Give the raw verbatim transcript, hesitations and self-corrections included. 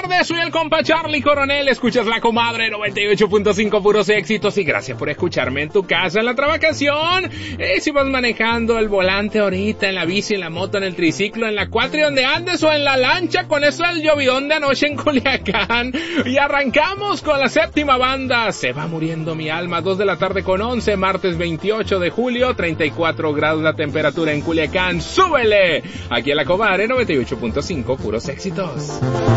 tardes, soy el compa Charlie Coronel, escuchas La Comadre noventa y ocho punto cinco puros éxitos y gracias por escucharme en tu casa, en la trabacación, eh, si vas manejando el volante ahorita, en la bici, en la moto, en el triciclo, en la cuatri donde andes o en la lancha, con eso el llovidón de anoche en Culiacán. Y arrancamos con la séptima banda, Se va muriendo mi alma, dos de la tarde con once, martes veintiocho de julio, treinta y cuatro grados la temperatura en Culiacán. ¡Súbele! Aquí a La Comadre noventa y ocho punto cinco puros éxitos.